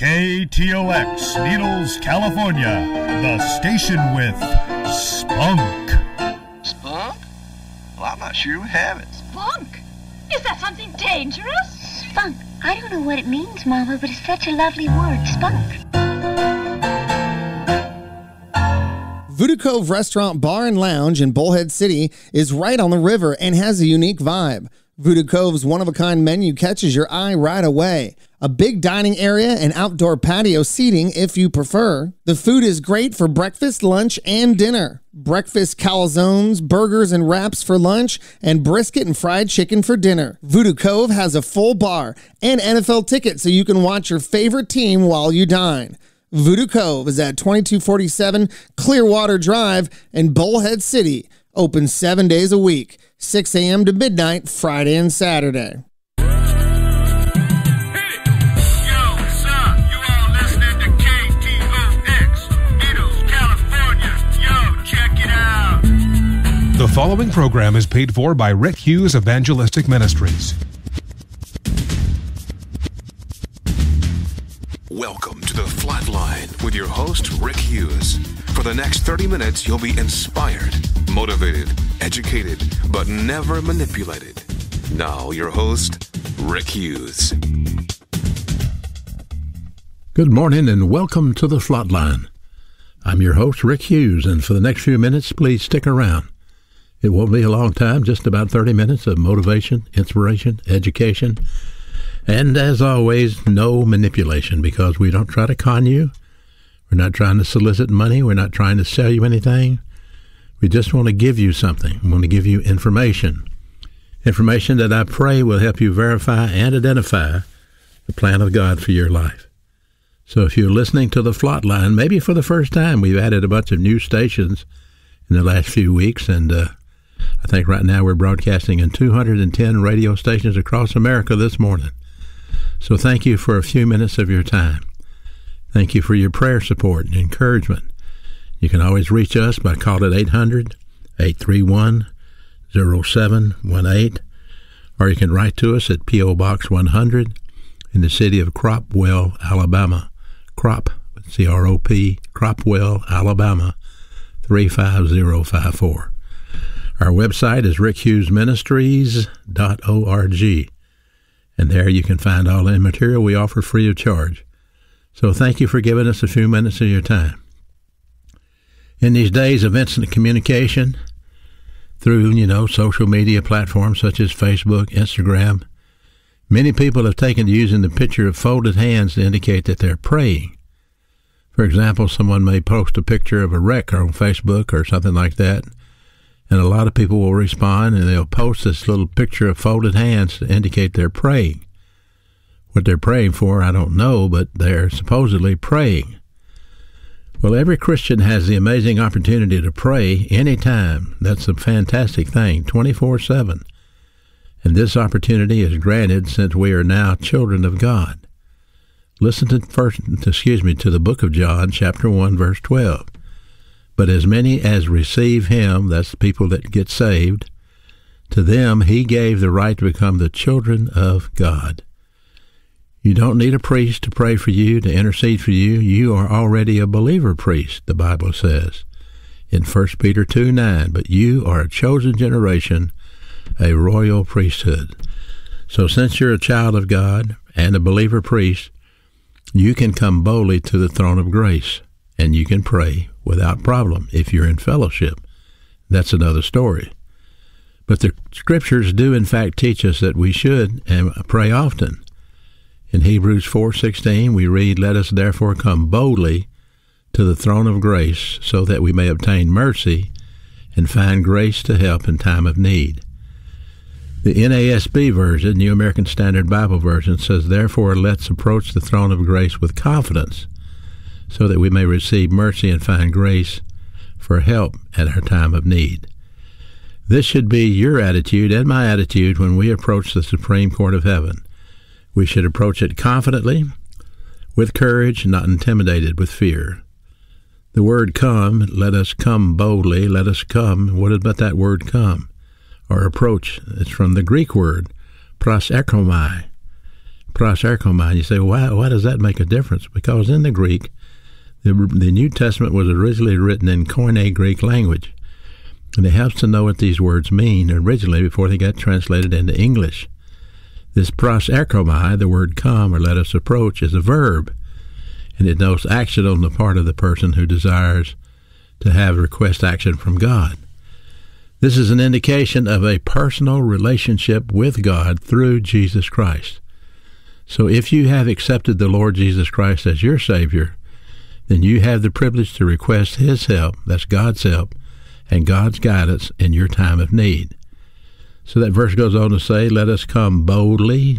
KTOX, Needles, California, the station with spunk. Spunk? Well, I'm not sure we have it. Spunk? Is that something dangerous? Spunk. I don't know what it means, Mama, but it's such a lovely word, spunk. Voodoo Cove Restaurant, Bar, and Lounge in Bullhead City is right on the river and has a unique vibe. Voodoo Cove's one-of-a-kind menu catches your eye right away. A big dining area and outdoor patio seating if you prefer. The food is great for breakfast, lunch, and dinner. Breakfast calzones, burgers, and wraps for lunch, and brisket and fried chicken for dinner. Voodoo Cove has a full bar and NFL tickets so you can watch your favorite team while you dine. Voodoo Cove is at 2247 Clearwater Drive in Bullhead City. Open 7 days a week, 6 a.m. to midnight, Friday and Saturday. The following program is paid for by Rick Hughes Evangelistic Ministries. Welcome to the Flatline with your host, Rick Hughes. For the next 30 minutes, you'll be inspired, motivated, educated, but never manipulated. Now, your host, Rick Hughes. Good morning and welcome to the Flatline. I'm your host, Rick Hughes, and for the next few minutes, please stick around. It won't be a long time, just about 30 minutes of motivation, inspiration, education, and as always, no manipulation, because we don't try to con you. We're not trying to solicit money. We're not trying to sell you anything. We just want to give you something. We want to give you information. Information that I pray will help you verify and identify the plan of God for your life. So if you're listening to the Flatline, maybe for the first time, we've added a bunch of new stations in the last few weeks, and I think right now we're broadcasting in 210 radio stations across America this morning. So thank you for a few minutes of your time. Thank you for your prayer support and encouragement. You can always reach us by calling 800-831-0718, or you can write to us at P.O. Box 100 in the city of Cropwell, Alabama. C-R-O-P, Cropwell, Alabama, 35054. Our website is rickhughesministries.org, and there you can find all the material we offer free of charge. So thank you for giving us a few minutes of your time. In these days of instant communication through, social media platforms such as Facebook, Instagram, many people have taken to using the picture of folded hands to indicate that they're praying. For example, someone may post a picture of a wreck on Facebook or something like that, and a lot of people will respond and they'll post this little picture of folded hands to indicate they're praying. What they're praying for, I don't know, but they're supposedly praying. Well, every Christian has the amazing opportunity to pray anytime. That's a fantastic thing, 24/7. And this opportunity is granted since we are now children of God. Listen to the book of John, chapter 1, verse 12. But as many as receive him, that's the people that get saved, to them he gave the right to become the children of God. You don't need a priest to pray for you, to intercede for you. You are already a believer priest, the Bible says in 1 Peter 2:9. But you are a chosen generation, a royal priesthood. So since you're a child of God and a believer priest, you can come boldly to the throne of grace, and you can pray without problem if you're in fellowship. That's another story. But the Scriptures do in fact teach us that we should and pray often. In Hebrews 4:16 we read, "Let us therefore come boldly to the throne of grace, so that we may obtain mercy and find grace to help in time of need." The NASB version, New American Standard Bible Version, says, "Therefore let's approach the throne of grace with confidence, so that we may receive mercy and find grace for help at our time of need." This should be your attitude and my attitude when we approach the Supreme Court of Heaven. We should approach it confidently, with courage, not intimidated with fear. The word come, let us come boldly, let us come. What about that word come? Or approach. It's from the Greek word proserchomai. proserchomai. You say, why does that make a difference? Because in the Greek, the New Testament was originally written in Koine Greek language. And it helps to know what these words mean originally before they got translated into English. This proserchomai, the word come or let us approach, is a verb, and it denotes action on the part of the person who desires to have request action from God. This is an indication of a personal relationship with God through Jesus Christ. So if you have accepted the Lord Jesus Christ as your Savior, then you have the privilege to request His help, that's God's help, and God's guidance in your time of need. So that verse goes on to say, let us come boldly,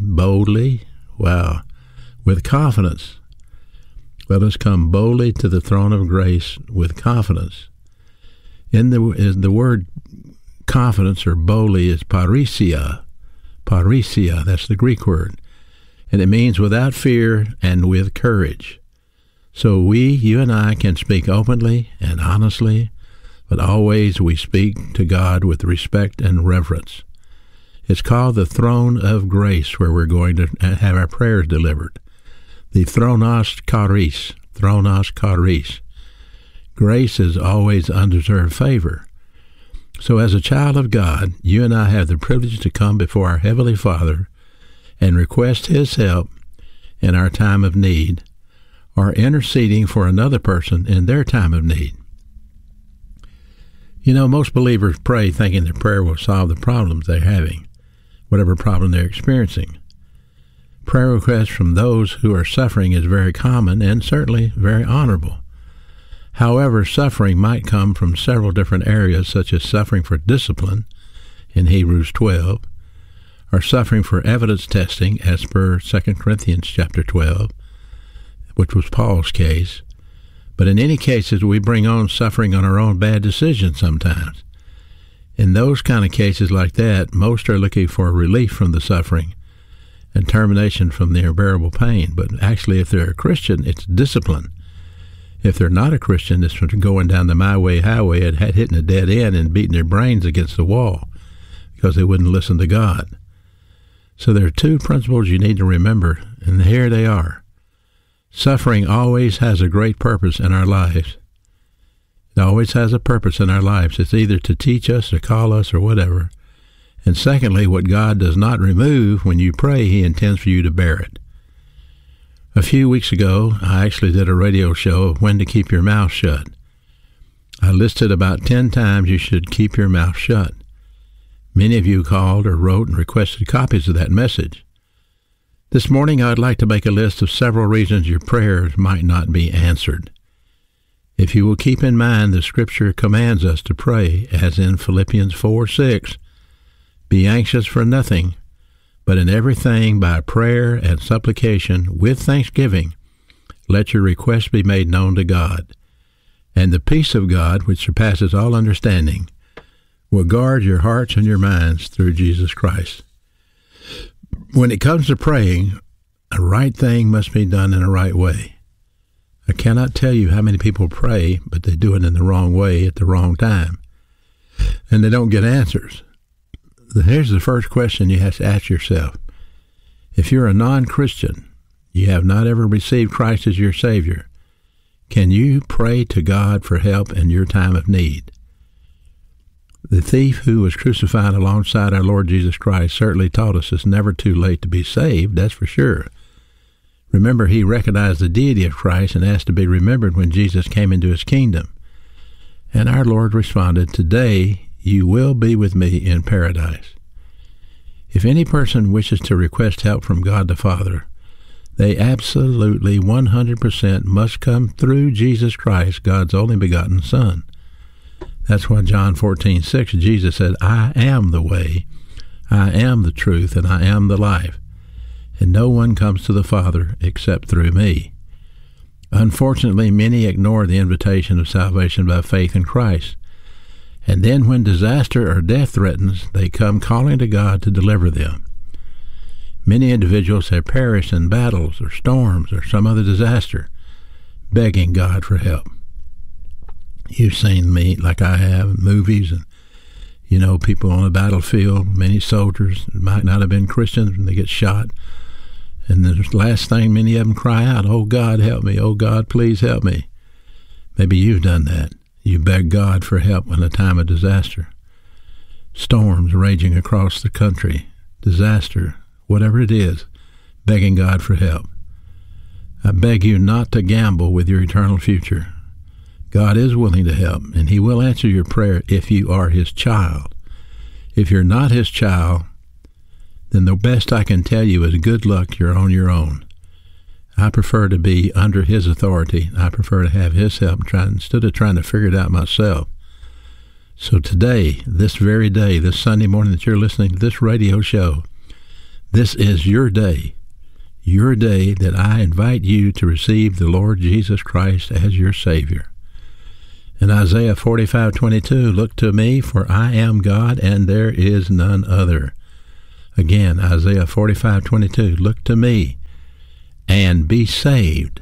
with confidence. Let us come boldly to the throne of grace with confidence. In the word confidence or boldly is parisia. Parisia, that's the Greek word. And it means without fear and with courage. So you and I can speak openly and honestly, but always we speak to God with respect and reverence. It's called the throne of grace, where we're going to have our prayers delivered. The thronos charis. Grace is always undeserved favor. So as a child of God, you and I have the privilege to come before our Heavenly Father and request His help in our time of need, or interceding for another person in their time of need. You know, most believers pray thinking that prayer will solve the problems they're having, whatever problem they're experiencing. Prayer requests from those who are suffering is very common and certainly very honorable. However, suffering might come from several different areas, such as suffering for discipline in Hebrews 12, or suffering for evidence testing as per 2 Corinthians chapter 12, which was Paul's case. But in any cases, we bring on suffering on our own bad decisions sometimes. In those kind of cases like that, most are looking for relief from the suffering and termination from the unbearable pain. But actually, if they're a Christian, it's discipline. If they're not a Christian, it's going down the my way highway and hitting a dead end and beating their brains against the wall because they wouldn't listen to God. So there are two principles you need to remember, and here they are. Suffering always has a great purpose in our lives. It always has a purpose in our lives. It's either to teach us or call us or whatever. And secondly, what God does not remove when you pray, He intends for you to bear it. A few weeks ago, I actually did a radio show of when to keep your mouth shut. I listed about 10 times you should keep your mouth shut. Many of you called or wrote and requested copies of that message. This morning, I'd like to make a list of several reasons your prayers might not be answered. If you will keep in mind the Scripture commands us to pray, as in Philippians 4:6, be anxious for nothing, but in everything by prayer and supplication with thanksgiving, let your requests be made known to God. And the peace of God, which surpasses all understanding, will guard your hearts and your minds through Jesus Christ. When it comes to praying, a right thing must be done in a right way. I cannot tell you how many people pray, but they do it in the wrong way at the wrong time, and they don't get answers. Here's the first question you have to ask yourself. If you're a non-Christian, you have not ever received Christ as your Savior, can you pray to God for help in your time of need? The thief who was crucified alongside our Lord Jesus Christ certainly taught us it's never too late to be saved, that's for sure. Remember, he recognized the deity of Christ and asked to be remembered when Jesus came into his kingdom. And our Lord responded, "Today you will be with me in paradise." If any person wishes to request help from God the Father, they absolutely 100% must come through Jesus Christ, God's only begotten Son. That's why John 14:6, Jesus said, "I am the way, I am the truth, and I am the life. And no one comes to the Father except through me." Unfortunately, many ignore the invitation of salvation by faith in Christ. And then when disaster or death threatens, they come calling to God to deliver them. Many individuals have perished in battles or storms or some other disaster, begging God for help. You've seen me, like I have, in movies, and people on the battlefield, many soldiers might not have been Christians when they get shot, And the last thing many of them cry out, "Oh God, help me. Oh God, please help me." Maybe you've done that. You beg God for help in a time of disaster. Storms raging across the country, disaster, whatever it is, begging God for help. I beg you not to gamble with your eternal future. God is willing to help, and he will answer your prayer if you are his child. If you're not his child, then the best I can tell you is good luck, you're on your own. I prefer to be under his authority. I prefer to have his help instead of trying to figure it out myself. So today, this very day, this Sunday morning that you're listening to this radio show, this is your day that I invite you to receive the Lord Jesus Christ as your Savior. In Isaiah 45:22, "Look to me, for I am God, and there is none other." Again, Isaiah 45:22, "Look to me, and be saved,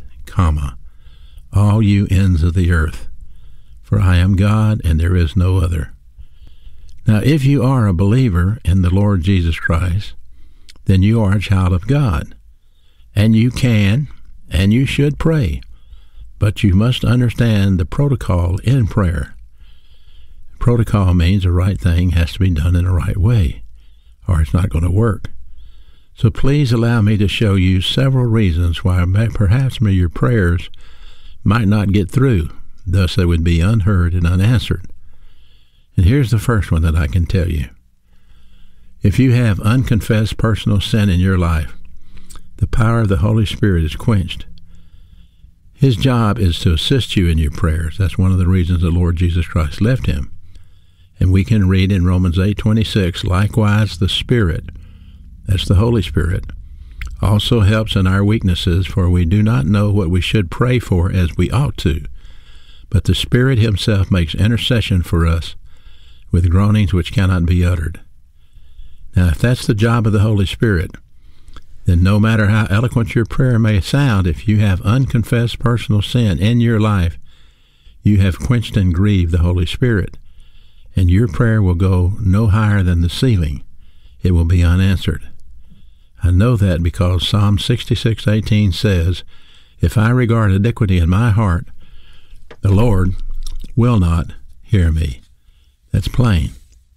all you ends of the earth. For I am God, and there is no other." Now, if you are a believer in the Lord Jesus Christ, then you are a child of God. And you can, and you should pray. But you must understand the protocol in prayer. Protocol means the right thing has to be done in the right way, or it's not going to work. So please allow me to show you several reasons why perhaps your prayers might not get through. Thus they would be unheard and unanswered. And here's the first one that I can tell you. If you have unconfessed personal sin in your life, the power of the Holy Spirit is quenched. His job is to assist you in your prayers. That's one of the reasons the Lord Jesus Christ left him. And we can read in Romans 8:26, "Likewise the Spirit," that's the Holy Spirit, "also helps in our weaknesses, for we do not know what we should pray for as we ought to. But the Spirit himself makes intercession for us with groanings which cannot be uttered." Now, if that's the job of the Holy Spirit, then no matter how eloquent your prayer may sound, if you have unconfessed personal sin in your life, you have quenched and grieved the Holy Spirit, and your prayer will go no higher than the ceiling. It will be unanswered. I know that because Psalm 66:18 says, "If I regard iniquity in my heart, the Lord will not hear me." That's plain.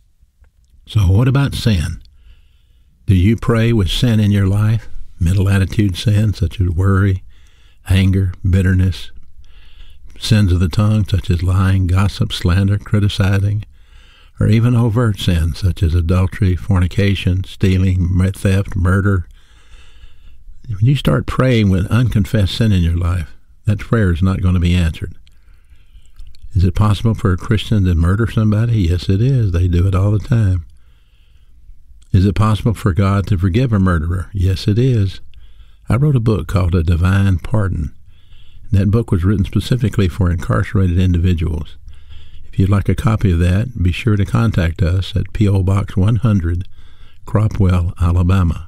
So what about sin? Do you pray with sin in your life? Mental attitude sins such as worry, anger, bitterness, sins of the tongue such as lying, gossip, slander, criticizing, or even overt sins such as adultery, fornication, stealing, theft, murder. When you start praying with unconfessed sin in your life, that prayer is not going to be answered. Is it possible for a Christian to murder somebody? Yes, it is. They do it all the time. Is it possible for God to forgive a murderer? Yes, it is. I wrote a book called A Divine Pardon. That book was written specifically for incarcerated individuals. If you'd like a copy of that, be sure to contact us at P.O. Box 100, Cropwell, Alabama,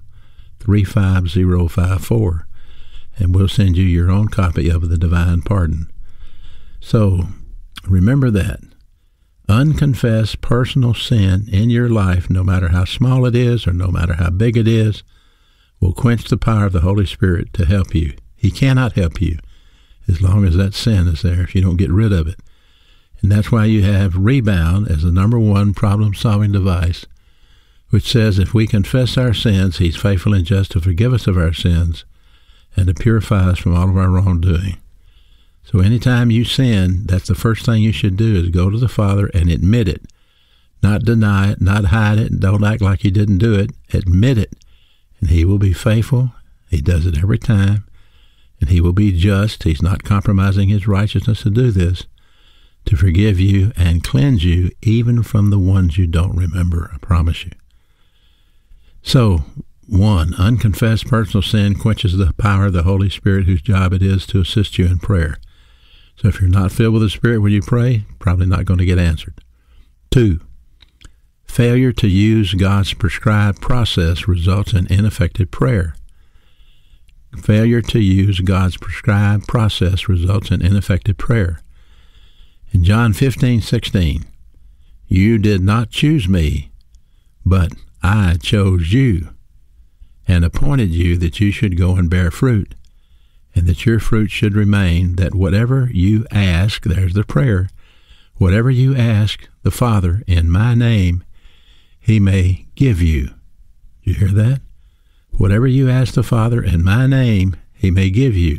35054, and we'll send you your own copy of The Divine Pardon. So, remember that. Unconfessed personal sin in your life, no matter how small it is or no matter how big it is, will quench the power of the Holy Spirit to help you. He cannot help you as long as that sin is there if you don't get rid of it. And that's why you have Rebound as the number one problem-solving device, which says if we confess our sins, he's faithful and just to forgive us of our sins and to purify us from all of our wrongdoing. So anytime you sin, that's the first thing you should do is go to the Father and admit it. Not deny it, not hide it, and don't act like you didn't do it. Admit it, and he will be faithful. He does it every time, and he will be just. He's not compromising his righteousness to do this, to forgive you and cleanse you even from the ones you don't remember, I promise you. So, 1, unconfessed personal sin quenches the power of the Holy Spirit, whose job it is to assist you in prayer. So if you're not filled with the Spirit when you pray, probably not going to get answered. 2, failure to use God's prescribed process results in ineffective prayer. Failure to use God's prescribed process results in ineffective prayer. In John 15:16, "You did not choose me, but I chose you and appointed you that you should go and bear fruit, and that your fruit should remain, that whatever you ask," there's the prayer, "whatever you ask the Father in my name, he may give you." You hear that? Whatever you ask the Father in my name, he may give you.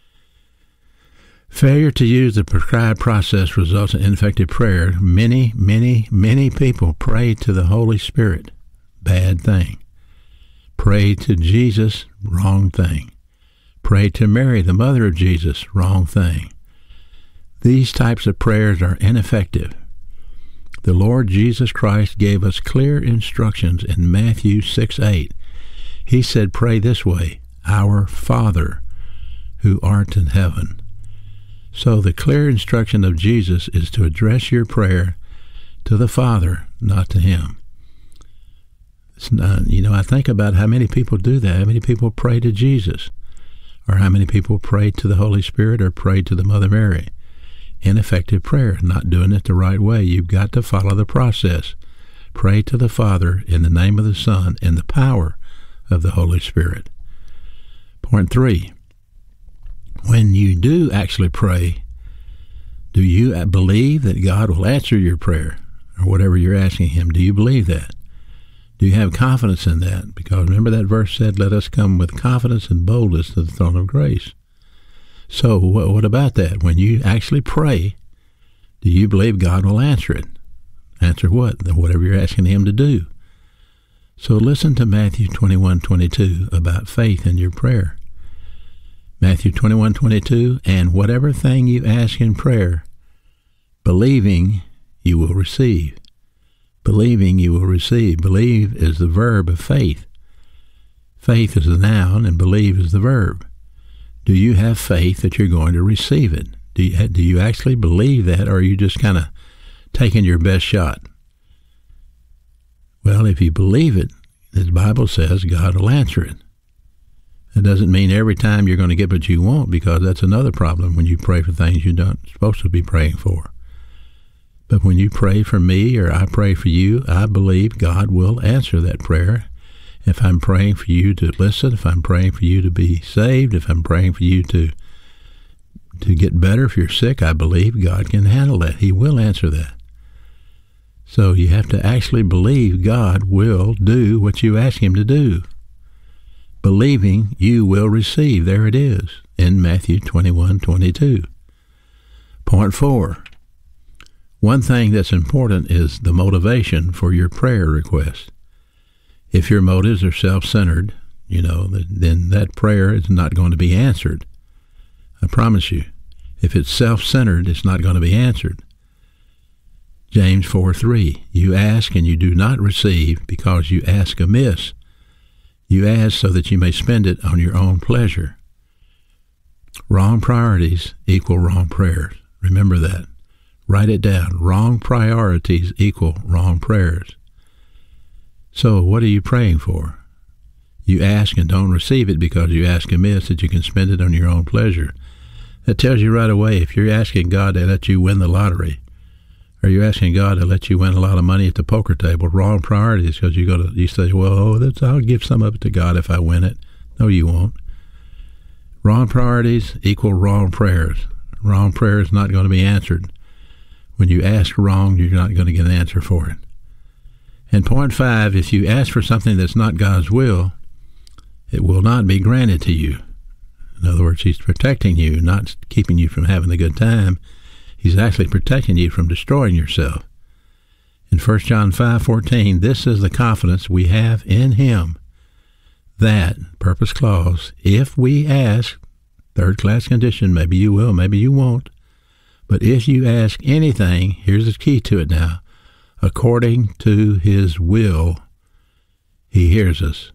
Failure to use the prescribed process results in ineffective prayer. Many, many, many people pray to the Holy Spirit. Bad thing. Pray to Jesus. Wrong thing. Pray to Mary, the mother of Jesus. Wrong thing. These types of prayers are ineffective. The Lord Jesus Christ gave us clear instructions in Matthew 6:8. He said, "Pray this way, Our Father, who art in heaven." So the clear instruction of Jesus is to address your prayer to the Father, not to him. It's not, I think about how many people do that. How many people pray to Jesus? Or how many people pray to the Holy Spirit or pray to the Mother Mary? Ineffective prayer, not doing it the right way. You've got to follow the process. Pray to the Father in the name of the Son and the power of the Holy Spirit. Point 3. When you do actually pray, do you believe that God will answer your prayer or whatever you're asking him? Do you believe that? Do you have confidence in that? Because remember that verse said, "Let us come with confidence and boldness to the throne of grace." So what about that? When you actually pray, do you believe God will answer it? Answer what? Whatever you're asking him to do. So listen to Matthew 21:22 about faith in your prayer. Matthew 21:22, "And whatever thing you ask in prayer, believing, you will receive." Believing you will receive. Believe is the verb of faith. Faith is the noun and believe is the verb. Do you have faith that you're going to receive it? Do you actually believe that, or are you just kind of taking your best shot? Well, if you believe it, the Bible says God will answer it. It doesn't mean every time you're going to get what you want, because that's another problem when you pray for things you're not supposed to be praying for. But when you pray for me or I pray for you, I believe God will answer that prayer. If I'm praying for you to listen, if I'm praying for you to be saved, if I'm praying for you to get better, if you're sick, I believe God can handle that. He will answer that. So you have to actually believe God will do what you ask him to do. Believing you will receive. There it is in Matthew 21:22. Point 4. One thing that's important is the motivation for your prayer request. If your motives are self-centered, then that prayer is not going to be answered. I promise you. If it's self-centered, it's not going to be answered. James 4:3, "You ask and you do not receive because you ask amiss. You ask so that you may spend it on your own pleasure." Wrong priorities equal wrong prayers. Remember that. Write it down. Wrong priorities equal wrong prayers. So what are you praying for? You ask and don't receive it because you ask amiss that you can spend it on your own pleasure. That tells you right away if you're asking God to let you win the lottery, or you're asking God to let you win a lot of money at the poker table. Wrong priorities, because you say, "Well, I'll give some of it to God if I win it." No, you won't. Wrong priorities equal wrong prayers. Wrong prayer is not going to be answered. When you ask wrong, you're not going to get an answer for it. And point 5, if you ask for something that's not God's will, it will not be granted to you. In other words, he's protecting you, not keeping you from having a good time. He's actually protecting you from destroying yourself. In 1 John 5:14, "This is the confidence we have in him, that," purpose clause, "if we ask," third class condition, maybe you will, maybe you won't, but if you ask anything, here's the key to it now, according to his will, he hears us.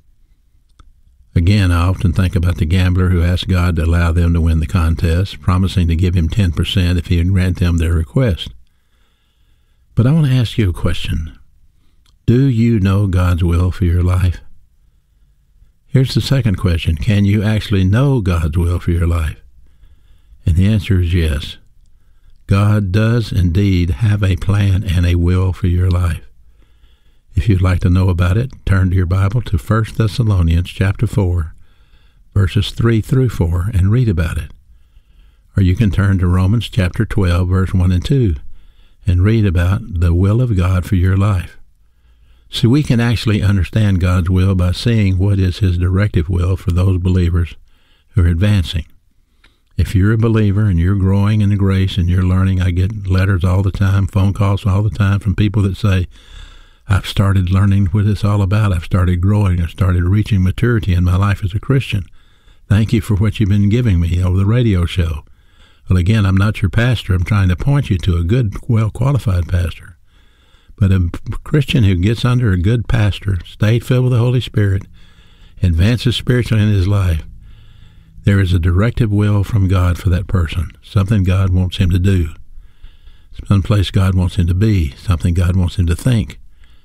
Again, I often think about the gambler who asked God to allow them to win the contest, promising to give him 10% if he would grant them their request. But I want to ask you a question. Do you know God's will for your life? Here's the second question. Can you actually know God's will for your life? And the answer is yes. God does indeed have a plan and a will for your life. If you'd like to know about it, turn to your Bible to 1 Thessalonians chapter 4, verses 3 through 4, and read about it. Or you can turn to Romans chapter 12, verse 1 and 2, and read about the will of God for your life. See, we can actually understand God's will by seeing what is His directive will for those believers who are advancing. If you're a believer and you're growing in the grace and you're learning, I get letters all the time, phone calls all the time from people that say, I've started learning what it's all about. I've started growing. I've started reaching maturity in my life as a Christian. Thank you for what you've been giving me over the radio show. Well, again, I'm not your pastor. I'm trying to point you to a good, well-qualified pastor. But a Christian who gets under a good pastor, stayed filled with the Holy Spirit, advances spiritually in his life, there is a directive will from God for that person, something God wants him to do, someplace God wants him to be, something God wants him to think.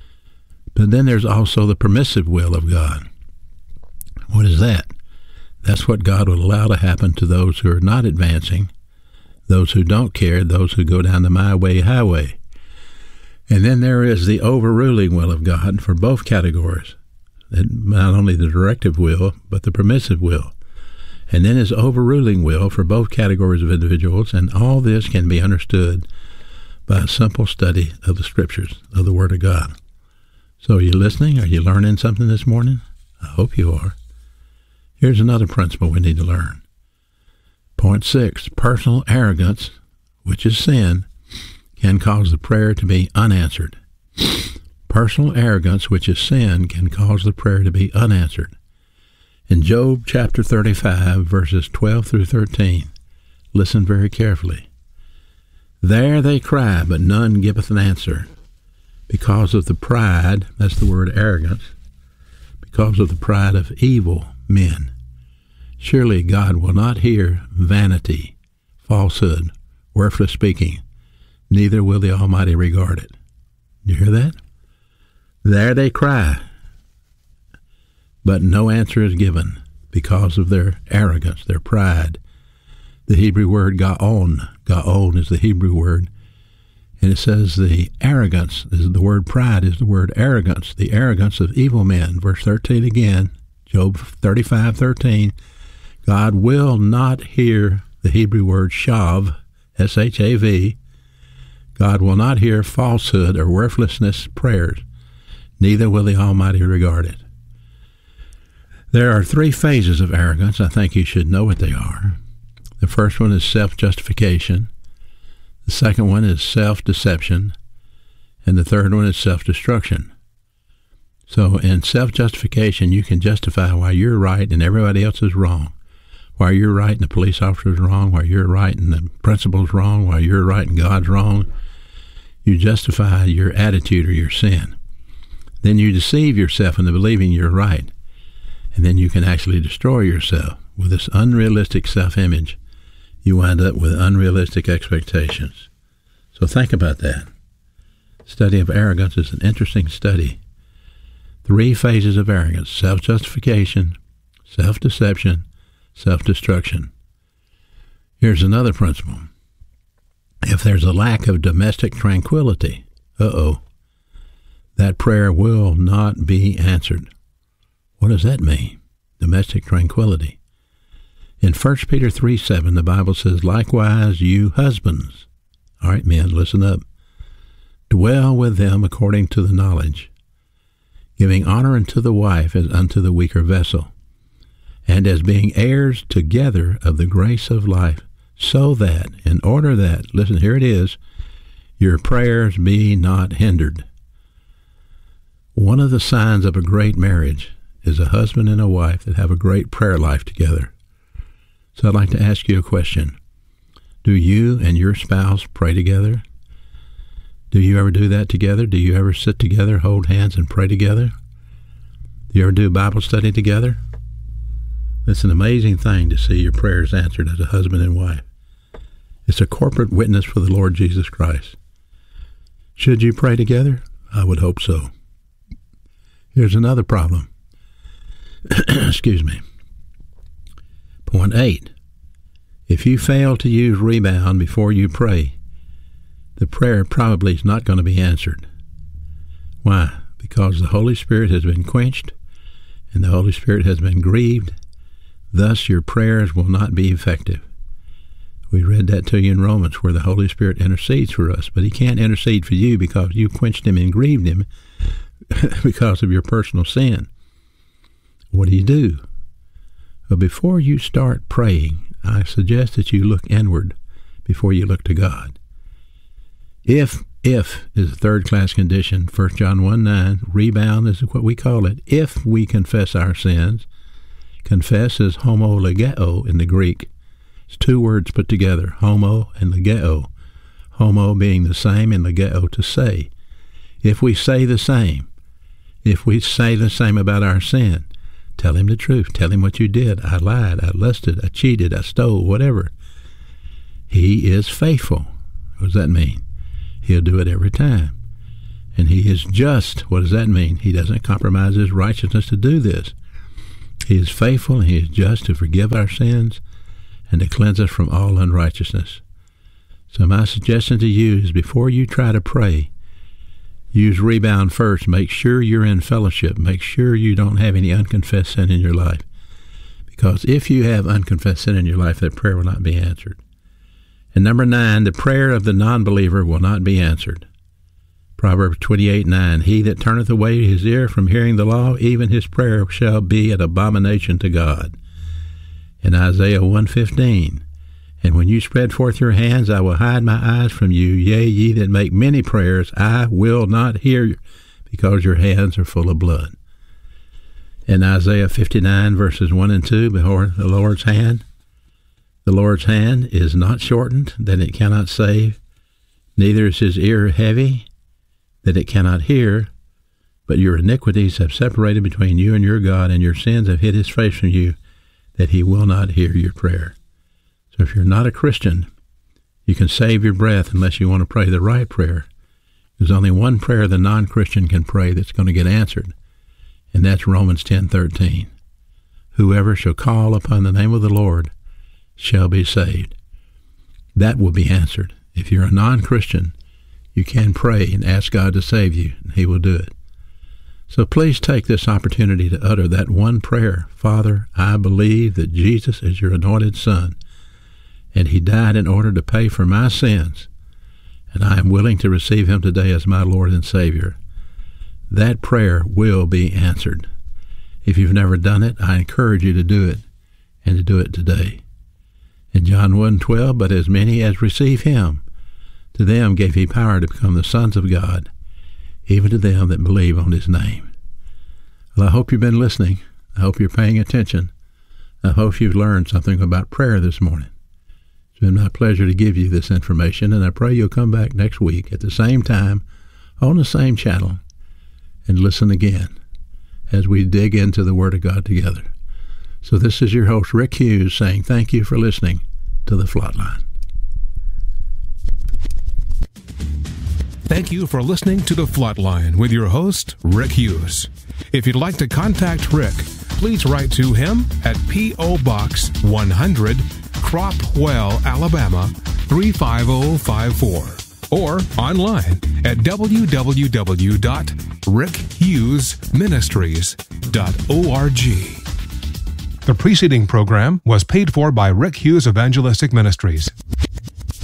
But then there's also the permissive will of God. What is that? That's what God will allow to happen to those who are not advancing, those who don't care, those who go down the my way highway. And then there is the overruling will of God for both categories, not only the directive will, but the permissive will. And then His overruling will for both categories of individuals, and all this can be understood by a simple study of the Scriptures, of the Word of God. So are you listening? Are you learning something this morning? I hope you are. Here's another principle we need to learn. Point 6, personal arrogance, which is sin, can cause the prayer to be unanswered. Personal arrogance, which is sin, can cause the prayer to be unanswered. In Job chapter 35, verses 12 through 13, listen very carefully. There they cry, but none giveth an answer, because of the pride, that's the word arrogance, because of the pride of evil men. Surely God will not hear vanity, falsehood, worthless speaking, neither will the Almighty regard it. You hear that? There they cry, but no answer is given because of their arrogance, their pride. The Hebrew word ga'on is the Hebrew word, and it says the arrogance, is the word pride is the word arrogance, the arrogance of evil men. Verse 13 again, Job 35:13, God will not hear the Hebrew word shav, S-H-A-V. God will not hear falsehood or worthlessness prayers, neither will the Almighty regard it. There are 3 phases of arrogance. I think you should know what they are. The first one is self-justification. The second one is self-deception. And the third one is self-destruction. So in self-justification, you can justify why you're right and everybody else is wrong. Why you're right and the police officer is wrong. Why you're right and the principal's wrong. Why you're right and God's wrong. You justify your attitude or your sin. Then you deceive yourself into believing you're right. And then you can actually destroy yourself with this unrealistic self-image. You wind up with unrealistic expectations. So think about that. Study of arrogance is an interesting study. 3 phases of arrogance: self-justification, self-deception, self-destruction. Here's another principle. If there's a lack of domestic tranquility, that prayer will not be answered. What does that mean? Domestic tranquility. In 1 Peter 3:7, the Bible says, likewise you husbands, all right, men, listen up, dwell with them according to the knowledge, giving honor unto the wife as unto the weaker vessel, and as being heirs together of the grace of life, so that, in order that, listen, here it is, your prayers be not hindered. One of the signs of a great marriage is a husband and a wife that have a great prayer life together. So I'd like to ask you a question. Do you and your spouse pray together? Do you ever do that together? Do you ever sit together, hold hands, and pray together? Do you ever do Bible study together? It's an amazing thing to see your prayers answered as a husband and wife. It's a corporate witness for the Lord Jesus Christ. Should you pray together? I would hope so. Here's another problem. Excuse me. Point 8. If you fail to use rebound before you pray, the prayer probably is not going to be answered. Why? because the Holy Spirit has been quenched and the Holy Spirit has been grieved. Thus your prayers will not be effective. We read that to you in Romans, where the Holy Spirit intercedes for us, but he can't intercede for you because you quenched him and grieved him because of your personal sin. What do? Well, before you start praying, I suggest that you look inward before you look to God. If is a third-class condition, 1 John 1:9, rebound is what we call it. If we confess our sins, confess is homologeo in the Greek. It's two words put together, homo and legeo. Homo being the same and legeo to say. If we say the same about our sin, tell him the truth. Tell him what you did. I lied, I lusted, I cheated, I stole, whatever. He is faithful. What does that mean? He'll do it every time. And he is just. What does that mean? He doesn't compromise his righteousness to do this. He is faithful and he is just to forgive our sins and to cleanse us from all unrighteousness. So my suggestion to you is, before you try to pray, use rebound first. Make sure you're in fellowship. Make sure you don't have any unconfessed sin in your life. Because if you have unconfessed sin in your life, that prayer will not be answered. And number 9, the prayer of the non-believer will not be answered. Proverbs 28:9, he that turneth away his ear from hearing the law, even his prayer shall be an abomination to God. In Isaiah 1:15, and when you spread forth your hands, I will hide my eyes from you. Yea, ye that make many prayers, I will not hear you, because your hands are full of blood. In Isaiah 59, verses 1 and 2, behold, the Lord's hand is not shortened, that it cannot save, neither is his ear heavy, that it cannot hear, but your iniquities have separated between you and your God, and your sins have hid his face from you, that he will not hear your prayer. So if you're not a Christian, you can save your breath unless you want to pray the right prayer. There's only one prayer the non-Christian can pray that's going to get answered, and that's Romans 10:13. Whoever shall call upon the name of the Lord shall be saved. That will be answered. If you're a non-Christian, you can pray and ask God to save you, and he will do it. So please take this opportunity to utter that one prayer. Father, I believe that Jesus is your anointed Son, and he died in order to pay for my sins, and I am willing to receive him today as my Lord and Savior. That prayer will be answered. If you've never done it, I encourage you to do it, and to do it today. In John 1:12, but as many as receive him, to them gave he power to become the sons of God, even to them that believe on his name. Well, I hope you've been listening. I hope you're paying attention. I hope you've learned something about prayer this morning. It's been my pleasure to give you this information, and I pray you'll come back next week at the same time on the same channel and listen again as we dig into the Word of God together. So this is your host, Rick Hughes, saying thank you for listening to The Flatline. Thank you for listening to The Flatline with your host, Rick Hughes. If you'd like to contact Rick, please write to him at P.O. Box 100, Cropwell, Alabama 35054, or online at www.rickhughesministries.org. The preceding program was paid for by Rick Hughes Evangelistic Ministries.